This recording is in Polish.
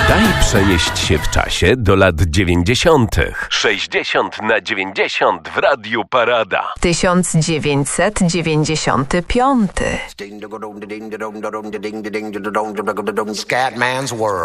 Daj przenieść się w czasie do lat 90. 60/90 w Radiu Parada. 1995. Scatman's World.